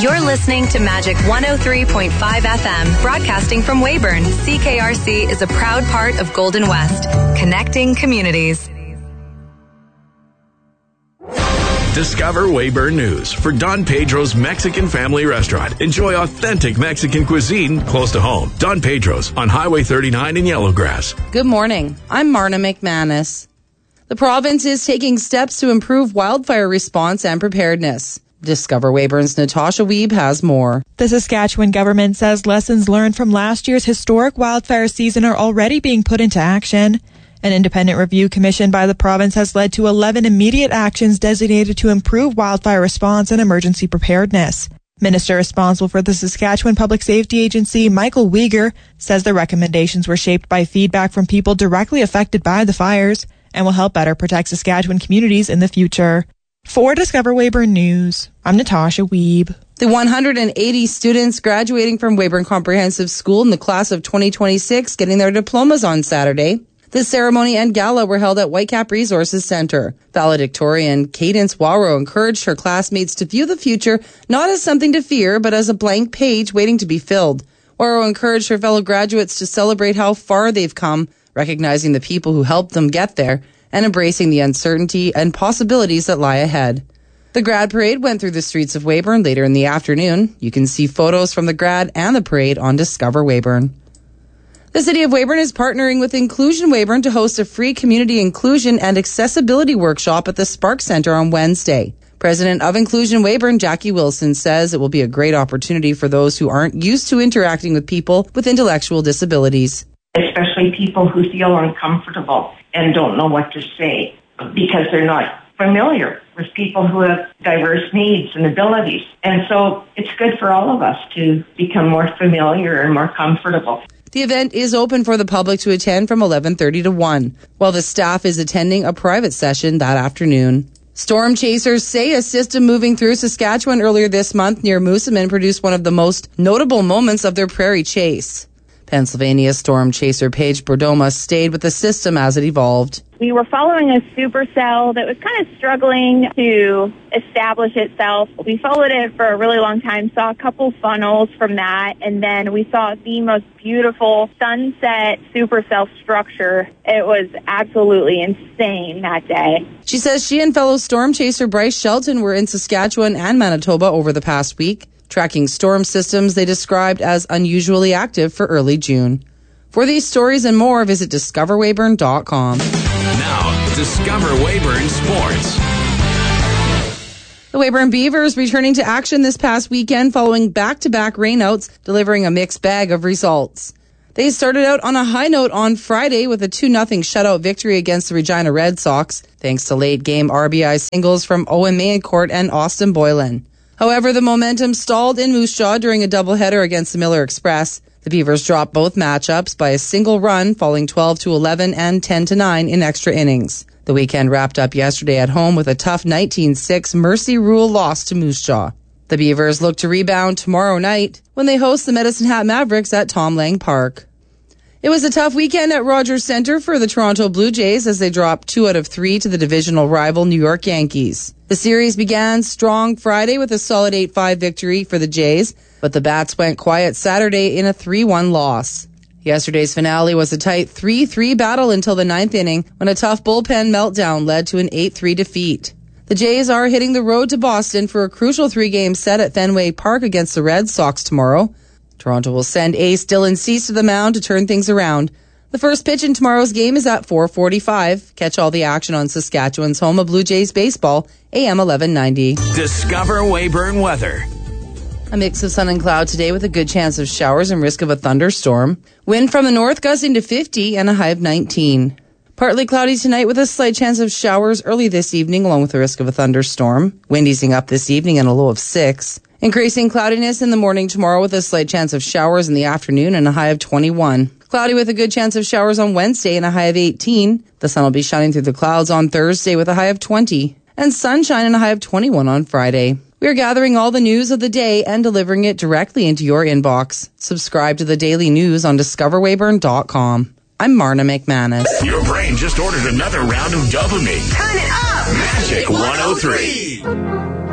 You're listening to Magic 103.5 FM, broadcasting from Weyburn. CKRC is a proud part of Golden West, connecting communities. Discover Weyburn News for Don Pedro's Mexican Family Restaurant. Enjoy authentic Mexican cuisine close to home. Don Pedro's on Highway 39 in Yellowgrass. Good morning. I'm Marna McManus. The province is taking steps to improve wildfire response and preparedness. Discover Weyburn's Natasha Wiebe has more. The Saskatchewan government says lessons learned from last year's historic wildfire season are already being put into action. An independent review commissioned by the province has led to 11 immediate actions designated to improve wildfire response and emergency preparedness. Minister responsible for the Saskatchewan Public Safety Agency, Michael Uyghur, says the recommendations were shaped by feedback from people directly affected by the fires and will help better protect Saskatchewan communities in the future. For Discover Weyburn News, I'm Natasha Wiebe. The 180 students graduating from Weyburn Comprehensive School in the class of 2026 getting their diplomas on Saturday. The ceremony and gala were held at Whitecap Resources Centre. Valedictorian Cadence Wawro encouraged her classmates to view the future not as something to fear, but as a blank page waiting to be filled. Wawro encouraged her fellow graduates to celebrate how far they've come, recognizing the people who helped them get there, and embracing the uncertainty and possibilities that lie ahead. The grad parade went through the streets of Weyburn later in the afternoon. You can see photos from the grad and the parade on Discover Weyburn. The City of Weyburn is partnering with Inclusion Weyburn to host a free community inclusion and accessibility workshop at the Spark Centre on Wednesday. President of Inclusion Weyburn, Jackie Wilson, says it will be a great opportunity for those who aren't used to interacting with people with intellectual disabilities. Especially people who feel uncomfortable and don't know what to say because they're not familiar with people who have diverse needs and abilities. And so it's good for all of us to become more familiar and more comfortable. The event is open for the public to attend from 11:30 to 1, while the staff is attending a private session that afternoon. Storm chasers say a system moving through Saskatchewan earlier this month near Moosomin produced one of the most notable moments of their prairie chase. Pennsylvania storm chaser Paige Bordoma stayed with the system as it evolved. We were following a supercell that was kind of struggling to establish itself. We followed it for a really long time, saw a couple funnels from that, and then we saw the most beautiful sunset supercell structure. It was absolutely insane that day. She says she and fellow storm chaser Bryce Shelton were in Saskatchewan and Manitoba over the past week, tracking storm systems they described as unusually active for early June. For these stories and more, visit discoverweyburn.com. Now, Discover Weyburn Sports. The Weyburn Beavers returning to action this past weekend following back-to-back rainouts, delivering a mixed bag of results. They started out on a high note on Friday with a 2-0 shutout victory against the Regina Red Sox, thanks to late-game RBI singles from Owen Mayencourt and Austin Boylan. However, the momentum stalled in Moose Jaw during a doubleheader against the Miller Express. The Beavers dropped both matchups by a single run, falling 12-11 and 10-9 in extra innings. The weekend wrapped up yesterday at home with a tough 19-6 Mercy Rule loss to Moose Jaw. The Beavers look to rebound tomorrow night when they host the Medicine Hat Mavericks at Tom Lang Park. It was a tough weekend at Rogers Centre for the Toronto Blue Jays as they dropped 2 out of 3 to the divisional rival New York Yankees. The series began strong Friday with a solid 8-5 victory for the Jays, but the Bats went quiet Saturday in a 3-1 loss. Yesterday's finale was a tight 3-3 battle until the 9th inning when a tough bullpen meltdown led to an 8-3 defeat. The Jays are hitting the road to Boston for a crucial 3-game set at Fenway Park against the Red Sox tomorrow. Toronto will send ace Dylan Cease to the mound to turn things around. The first pitch in tomorrow's game is at 4:45. Catch all the action on Saskatchewan's home of Blue Jays baseball, AM 1190. Discover Weyburn weather. A mix of sun and cloud today with a good chance of showers and risk of a thunderstorm. Wind from the north gusting to 50 and a high of 19. Partly cloudy tonight with a slight chance of showers early this evening along with the risk of a thunderstorm. Wind easing up this evening and a low of 6. Increasing cloudiness in the morning tomorrow with a slight chance of showers in the afternoon and a high of 21. Cloudy with a good chance of showers on Wednesday and a high of 18. The sun will be shining through the clouds on Thursday with a high of 20. And sunshine and a high of 21 on Friday. We are gathering all the news of the day and delivering it directly into your inbox. Subscribe to the daily news on discoverweyburn.com. I'm Marna McManus. Your brain just ordered another round of dopamine. Turn it up! Magic 103.